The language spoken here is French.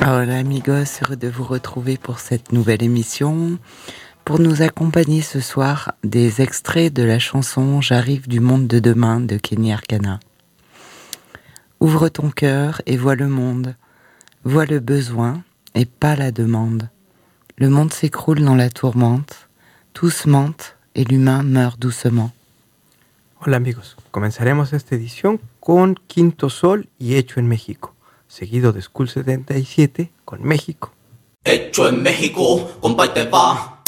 Hola amigos, heureux de vous retrouver pour cette nouvelle émission. Pour nous accompagner ce soir, des extraits de la chanson J'arrive du monde de demain de Kenny Arcana. Ouvre ton cœur et vois le monde. Vois le besoin et pas la demande. Le monde s'écroule dans la tourmente. Tous mentent et l'humain meurt doucement. Hola amigos, comenzaremos esta edición con Quinto Sol y Hecho en México, seguido de School 77 con México. Hecho en México, compa, y te va.